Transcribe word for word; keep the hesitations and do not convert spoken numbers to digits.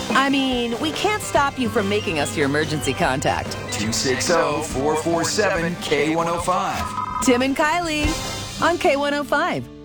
I mean, we can't stop you from making us your emergency contact. two six zero, four four seven, K one oh five. Tim and Kylie on K one oh five.